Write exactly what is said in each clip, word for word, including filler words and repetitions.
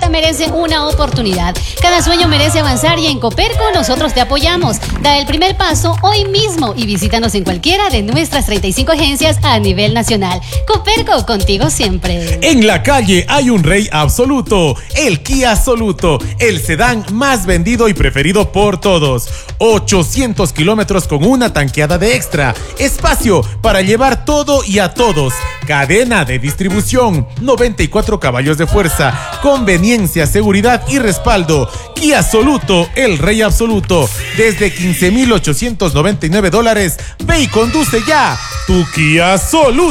se merece una oportunidad. Cada sueño merece avanzar y en Coperco nosotros te apoyamos. Da el primer paso hoy mismo y visítanos en cualquiera de nuestras treinta y cinco agencias a nivel nacional. Coperco, contigo siempre. En la calle hay un rey absoluto, el Kia Soluto, el sedán más vendido y preferido por todos. ochocientos kilómetros con una tanqueada de extra, espacio para llevar todo y a todos, cadena de distribución, noventa y cuatro caballos de fuerza, conveniencia, seguridad y respaldo. Kia Soluto, el rey absoluto, desde quince mil ochocientos noventa y nueve dólares. Ve y conduce ya tu Kia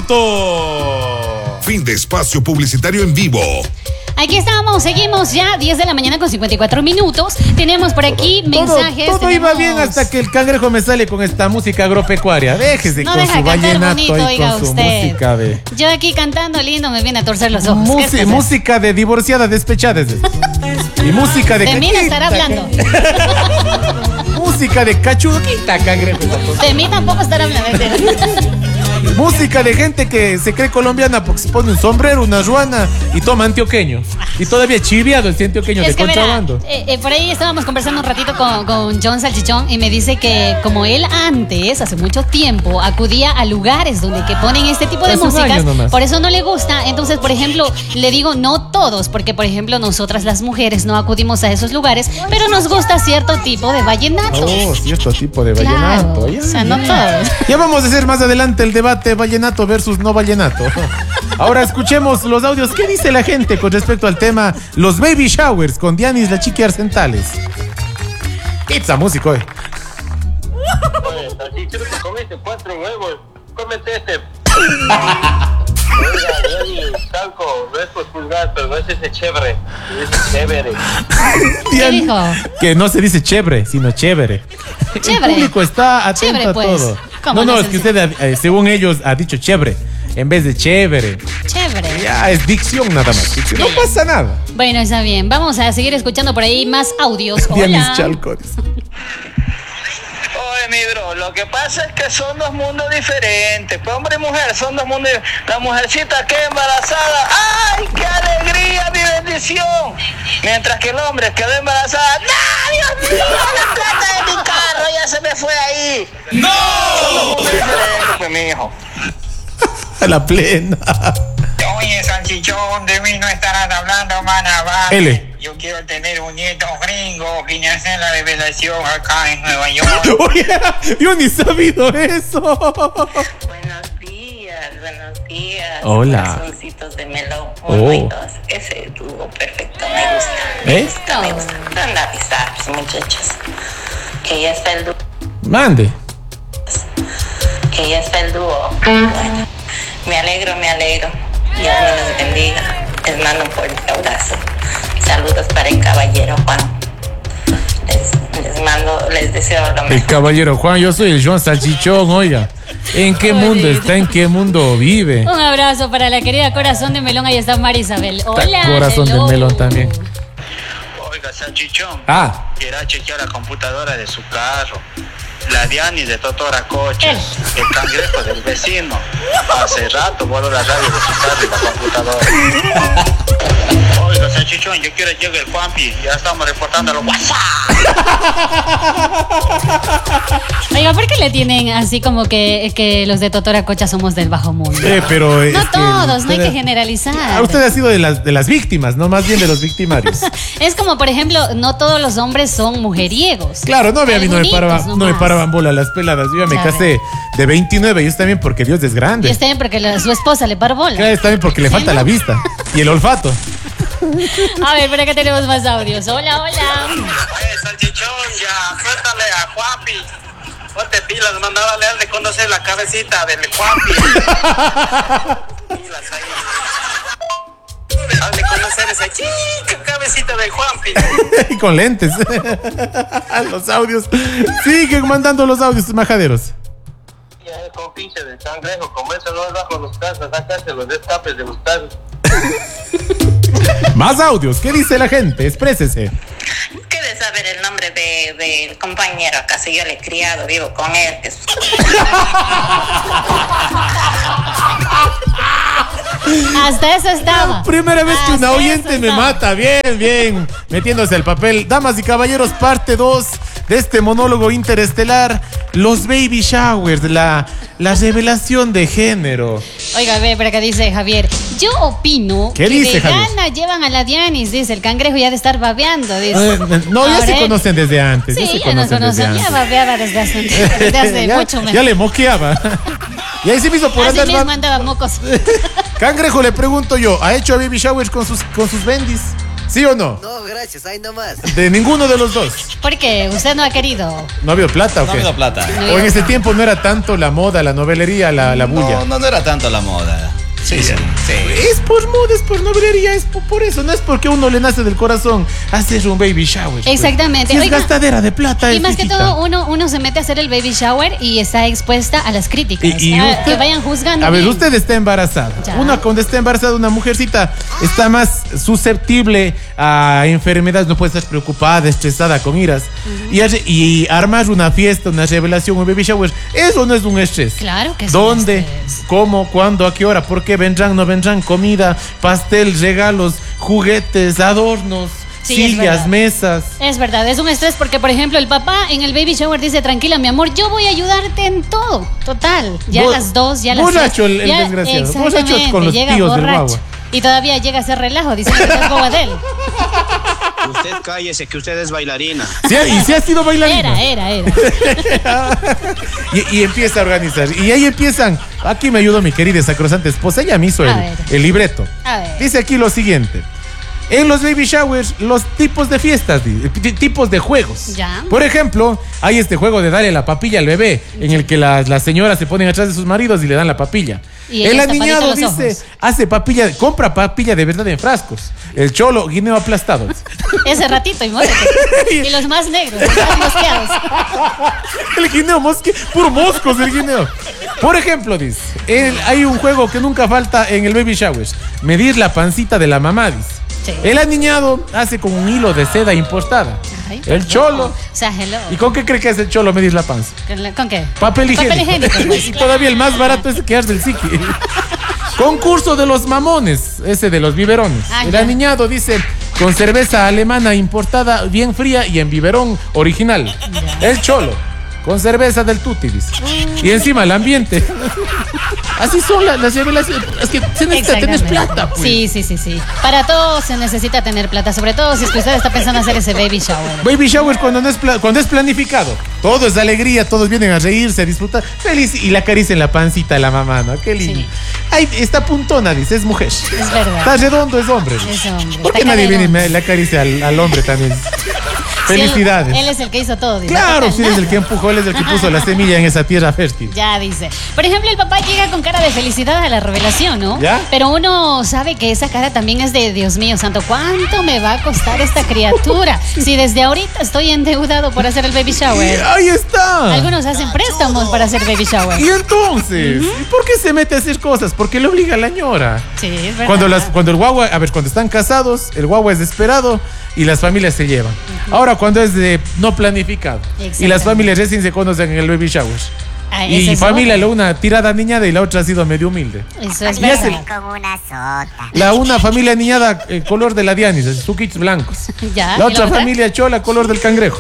Soluto. Fin de espacio publicitario en vivo. Aquí estamos, seguimos ya, diez de la mañana con cincuenta y cuatro minutos. Tenemos por aquí todo, mensajes. Todo, todo tenemos... iba bien hasta que el cangrejo me sale con esta música agropecuaria. Déjese no con deja su vallenato bonito, ahí con su usted. música de... Yo aquí cantando lindo me viene a torcer los ojos. Musi- música de divorciada despechada. Es y música de... De mí no estará hablando. Música de cachuquita, cangrejo. De mí tampoco estará hablando. Música de gente que se cree colombiana porque se pone un sombrero, una ruana y toma antioqueño. Y todavía chiviado el antioqueño Es de que contrabando. verá, eh, eh, por ahí estábamos conversando un ratito con, con John Salchichón y me dice que como él antes, hace mucho tiempo, acudía a lugares donde que ponen este tipo de Hace un músicas, año nomás. por eso no le gusta. Entonces, por ejemplo, le digo no todos, porque por ejemplo nosotras las mujeres no acudimos a esos lugares, pero nos gusta cierto tipo de vallenato. Oh, cierto tipo de Claro, vallenato. Ya, o sea, no ya. todos. Ya vamos a hacer más adelante el debate vallenato versus no vallenato. Ahora escuchemos los audios. ¿Qué dice la gente con respecto al tema los baby showers con Dianis la Chiqui Arcentales? Pizza, músico. Eh. Oye, así creo que comiste cuatro huevos. Cómete este. Oiga, Diani, Calco, no es por pulgar, pero no es ese chévere. Es chévere. Diani, dijo? que no se dice chévere, sino chévere. Chévere. El público está atento Chévere, a pues. todo. ¿Cómo No, no, no es se que dice? usted, eh, según ellos, ha dicho chévere en vez de chévere. Chévere. Ya, es dicción nada más. Dicción. No pasa nada. Bueno, está bien. Vamos a seguir escuchando por ahí más audios. Dianis Hola. Chalco. dice. Oye, mi bro, lo que pasa es que son dos mundos diferentes. Pues hombre y mujer son dos mundos diferentes. La mujercita que embarazada, ¡ay, qué alegría, mi bendición! Mientras que el hombre quedó embarazada, ¡no, Dios mío, la plata de mi carro ya se me fue ahí! ¡No! Son dos mundos diferentes, pues, mi hijo. A la plena. Oye, salchichón, de mí no estarás hablando, mana, va. L. Yo quiero tener un nieto gringo, vine a hacer la revelación acá en Nueva York. Oye, yo ni he sabido eso. Buenos días, buenos días. Hola. Corazoncitos de melón. Oh. Uno y dos. Ese dúo perfecto, me gusta. Me ¿Eh? gusta, me gusta. Anda a avisar, muchachos. Que ya está el dúo. Mande. Que ya está el dúo. Bueno, me alegro, me alegro. Dios me los bendiga. Les mando un fuerte abrazo. Saludos para el caballero Juan. Les, les mando, les deseo lo El mejor. caballero Juan, yo soy el John Salchichón, oiga. ¿En qué mundo está? ¿En qué mundo vive? Un abrazo para la querida Corazón de Melón. Ahí está Mari Isabel. Hola. Corazón hello. de melón también. Oiga, salchichón. Ah, Quiera chequear la computadora de su carro. La Diani de Totora Coches. Él. El cangrejo del vecino. Hace rato voló la radio de su carro y la computadora. Oiga, salchichón, yo quiero que llegue el Juanpi. Ya estamos reportando los WhatsApp. Oiga, ¿por qué le tienen así como que, que los de Totora Cocha somos del bajo mundo? eh, pero es No que todos, no hay que usted- generalizar. Ah, usted ha sido de las, de las víctimas, no más bien de los victimarios. Es como, por ejemplo, no todos los hombres son mujeriegos. Claro, no, a mí no me, Algunitos paraba, no me nomás. paraban bola las peladas. Yo ya me Claro. casé de veintinueve y está bien porque Dios es Y grande. está bien porque la- su esposa le paró bola. Claro, está bien porque le Sí, falta ¿no? la vista y el olfato. A ver, por acá tenemos más audios. Hola, hola. Oye, salchichón, ya, suéltale a Juanpi. Ponte pilas, mandaba a de conocer la cabecita del Juanpi. Pilas ahí. Hazle conocer esa chica cabecita del Juanpi. Y con lentes. Los audios. Siguen mandando los audios, majaderos. Ya, con pinche de cangrejo, como eso no es bajo los casas, sácase los escapes de los carros. Más audios. ¿Qué dice la gente? Exprésese. ¿Quieres saber el nombre de, del compañero? Acaso yo le he criado, vivo con él. que es- Hasta eso estaba. Primera vez que una Hasta oyente eso me estaba. mata. Bien, bien. Metiéndose al papel. Damas y caballeros, parte dos de este monólogo interestelar. Los baby showers, la, la revelación de género. Oiga, ve, por acá dice Javier. Yo opino ¿Qué que dice, de Javier? gana llevan a la Dianis, dice. El cangrejo ya de estar babeando, dice. Eh, No, ya se Ahora, conocen desde antes. Sí, ya se ya nos conocen desde conocen. Ya antes. babeaba desde hace, desde hace ya, mucho menos. ya le moqueaba. Y ahí se me hizo por Así andar. mismo va- andaba mocos. Cangrejo, le pregunto yo, ¿ha hecho baby showers con sus, con sus bendis? ¿Sí o no? No, gracias, ahí nomás. De ninguno de los dos. ¿Por qué? ¿Usted no ha querido? ¿No ha habido plata o No qué? ha habido plata. No O en había- ese tiempo no era tanto la moda, la novelería, la, la bulla. No, no, no era tanto la moda. Sí, sí, sí. Es por moda, es por novelería, es por, por eso. No es porque a uno le nace del corazón hacer un baby shower. pues. Exactamente. Si es Oiga, gastadera de plata. Y es más que hijita. todo, uno, uno se mete a hacer el baby shower y está expuesta a las críticas. Y- y a- usted- que vayan juzgando. A ver, bien. usted está embarazada. Ya. Una cuando está embarazada, una mujercita está más susceptible a enfermedades, no puede estar preocupada, estresada, con iras. y, hace- y armar una fiesta, una revelación, un baby shower, eso no es un estrés. Claro que sí. ¿Dónde? estrés. ¿Cómo? ¿Cuándo? ¿A qué hora? ¿Por qué vendrán? ¿No vendrán? Comida, pastel, regalos, juguetes, adornos, Sí, es sillas, verdad. mesas. Es verdad, es un estrés porque, por ejemplo, el papá en el baby shower dice, tranquila, mi amor, yo voy a ayudarte en todo. Total. Ya Bo- a las dos, ya a las borracho tres, el- el ya- desgraciado. exactamente, Borracho con los llega tíos del borracho. guagua. Y todavía llega a hacer relajo, diciendo que es boba de él. Usted cállese, que usted es bailarina. Sí, y si ha sido bailarina. Era, era, era. y, y empieza a organizar. Y ahí empiezan. Aquí me ayudó mi querida sacrosanta esposa. Ella me hizo A el, ver. el libreto. A ver. Dice aquí lo siguiente. En los baby showers, los tipos de fiestas, di- ti- tipos de juegos. Ya. Por ejemplo, hay este juego de darle la papilla al bebé, en el que las, las señoras se ponen atrás de sus maridos y le dan la papilla. Y El ellas aniñado tapaditos los dice, ojos. hace papilla, compra papilla de verdad en frascos. El cholo, guineo aplastado. Ese ratito y muérete. Y los más negros, los más mosqueados. El guineo, mosque, puro moscos el guineo. Por ejemplo, dice, el- hay un juego que nunca falta en el baby showers, medir la pancita de la mamá, dice. Sí. El aniñado hace con un hilo de seda impostada. Ay, El perdón. cholo. O sea, hello. ¿Y con qué cree que es el cholo medir la panza? ¿Con la- ¿Con qué? Papel higiénico. Papel higiénico, pues. Y todavía el más barato es el que hace del psiqui. Concurso de los mamones, ese de los biberones. Ah, el ya. aniñado dice, con cerveza alemana importada bien fría y en biberón original. El cholo, con cerveza del Tutti, dice. Y encima el ambiente. Así son las, las revelaciones. Es que se necesita tener Exactamente. plata, pues. Sí, sí, sí, sí. Para todo se necesita tener plata, sobre todo si es que usted está pensando hacer ese baby shower. Baby shower cuando, no es pla- cuando es planificado. Todo es alegría, todos vienen a reírse, a disfrutar. Feliz y la caricia en la pancita de la mamá, ¿no? Qué lindo. Sí. Ay, está puntona, dice, es mujer. Es verdad. Está redondo, es hombre. Es hombre. ¿Por qué Está nadie viene y caderón. me le acaricia al, al hombre también? Sí, él- Felicidades. él, es el que hizo todo, dice. Claro, Total, sí, es nada. el que empujó, él es el que puso la semilla en esa tierra fértil. Ya dice. Por ejemplo, el papá llega con cara de felicidad a la revelación, ¿no? ¿Ya? Pero uno sabe que esa cara también es de Dios mío santo. ¿Cuánto me va a costar esta criatura? Si desde ahorita estoy endeudado por hacer el baby Y shower. ahí está. Algunos hacen préstamos para hacer baby shower. Y entonces, ¿y por qué se mete a hacer cosas? Porque le obliga a la ñora. Sí, es verdad. Cuando, las, cuando el guagua, a ver, cuando están casados, el guagua es desesperado y las familias se llevan. Ahora, cuando es de no planificado y las Exactamente. familias recién se conocen en el baby shower. Ah, Y esa es familia, otra. la una tirada niñada y la otra ha sido medio humilde. Eso es Y es verdad. Con una sota. La una familia niñada, eh, color de la Dianis, sus kits blancos. Ya, La ¿y otra otra? familia chola, color del cangrejo.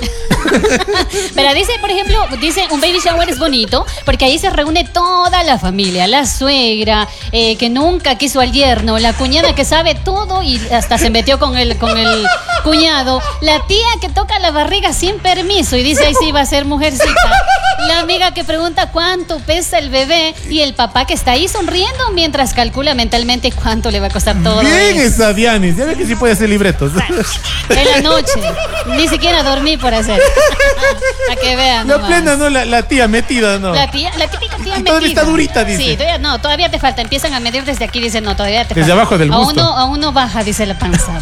Pero dice, por ejemplo, dice un baby shower es bonito porque ahí se reúne toda la familia, la suegra, eh, que nunca quiso al yerno, la cuñada que sabe todo y hasta se metió con el, con el cuñado, la tía que toca la barriga sin permiso y dice, ahí sí va a ser mujercita, la amiga que pregunta cuánto pesa el bebé y el papá que está ahí sonriendo mientras calcula mentalmente cuánto le va a costar todo. Bien eso. esa Dianis, ya ve que sí puede hacer libretos. En la noche, ni siquiera dormí por hacer. A que vean. La nomás. plena, ¿no? La, la tía metida, ¿no? La tía, la típica tía Y todavía metida. está durita, dice. Sí, todavía no, todavía te falta. Empiezan a medir desde aquí, dicen, no, todavía te Desde falta. abajo del aún busto. no, aún no baja, dice la panza.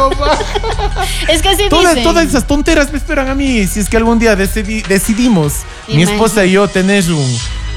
Es que así Todas, dicen. todas esas tonteras me esperan a mí. Si es que algún día decidi- decidimos, mi Imagínate. esposa y yo, tener un,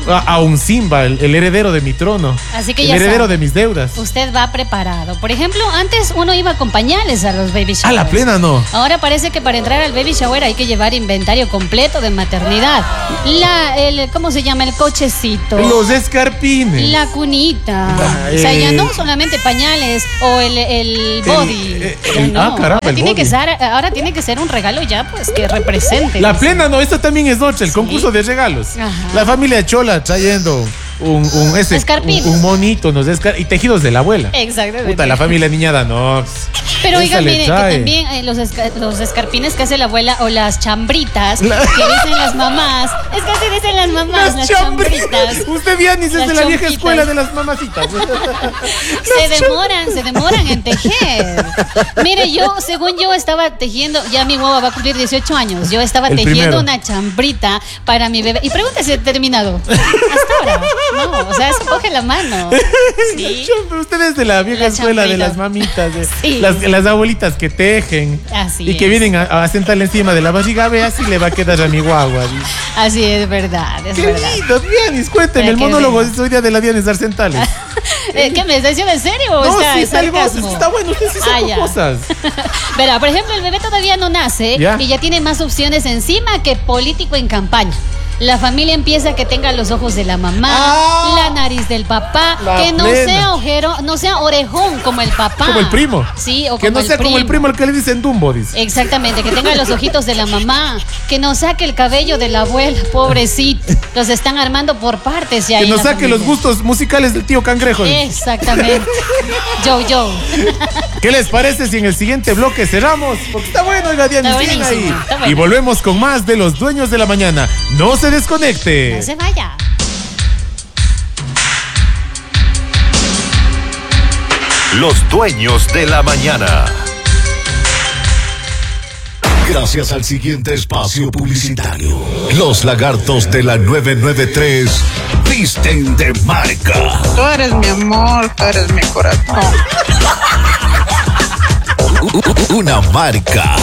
a, a un Simba, el, el heredero de mi trono. Así que el ya heredero sabe, de mis deudas. Usted va preparado. Por ejemplo, antes uno iba con pañales a los baby showers. A la plena no. Ahora parece que para entrar al baby shower hay que llevar inventario completo de maternidad. La, el, ¿cómo se llama? El cochecito. Los escarpines. La cunita. Ah, O sea, ya eh. no solamente pañales o el, el body. El, eh, Ya el- no. ah, caramba, ahora, el tiene body. que ser, ahora tiene que ser un regalo ya, pues, que represente. La plena no, esta también es noche, el concurso de regalos. Ajá. La familia Chola trayendo un, un, ese, Escarpines. un, un monito, nos escar- y tejidos de la abuela. Exactamente. Puta, la familia niñada no. Pero esa oigan, le miren, que trae. también eh, los, esca- los escarpines que hace la abuela o las chambritas La- que dicen las mamás. Es que así dicen las mamás, las, chambritas. Usted Vianis es Las de la vieja chompitas. escuela de las mamacitas. Se demoran, se demoran en tejer. Mire, yo, según yo, estaba tejiendo, ya mi guagua va a cumplir dieciocho años. Yo estaba El tejiendo primero. una chambrita para mi bebé. Y pregúntese si he terminado. Hasta ahora. No, o sea, se coge la mano. Sí. Usted es de la vieja La escuela de chambrita. las mamitas, de Sí. las, las abuelitas que tejen Así y que es. vienen a, a sentarle encima de la barriga. Ve, así le va a quedar a mi guagua. dice. Así es verdad, es Qué verdad. lindo, Dianis, cuénteme Para el que monólogo vean. de hoy día de la Dianis Arcentales. Eh, ¿Qué me está diciendo en serio o No, está sí, está, algo- sarcasmo? está bueno, usted sí Ah, sabe ya. cosas. Verá, por ejemplo, el bebé todavía no nace Ya. y ya tiene más opciones encima que político en campaña. La familia empieza a que tenga los ojos de la mamá, Ah. la nariz del papá, La que no plena. sea ojero, no sea orejón como el papá. Como el primo. Sí, o que como no sea el como el primo al que le dicen Dumbo, dice. Exactamente, que tenga los ojitos de la mamá, que no saque el cabello de la abuela, pobrecito. Los están armando por partes ya. Que ahí en nos la saque los familia. gustos musicales del tío Cangrejo. dice. Exactamente. Yo, yo. ¿Qué les parece si en el siguiente bloque cerramos? Porque está bueno, oiga, Dianis, Está bien buenísimo, ahí. está bueno. Y volvemos con más de Los Dueños de la Mañana. No se desconecte. No se vaya. Los dueños de la mañana. Gracias al siguiente espacio publicitario, los lagartos de la nueve nueve tres visten de marca. Tú eres mi amor, tú eres mi corazón. Una marca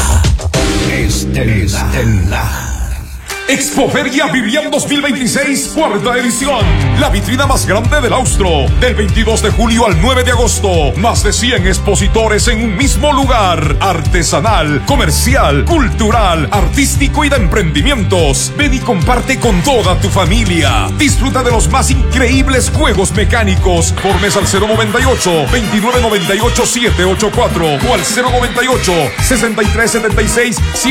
estelar. Expoferia Vivian dos mil veintiséis, cuarta edición. La vitrina más grande del Austro. Del veintidós de julio al nueve de agosto. Más de cien expositores en un mismo lugar. Artesanal, comercial, cultural, artístico y de emprendimientos. Ven y comparte con toda tu familia. Disfruta de los más increíbles juegos mecánicos. Formes al cero noventa y ocho, veintinueve noventa y ocho, setecientos ochenta y cuatro o al cero noventa y ocho, sesenta y tres setenta y seis,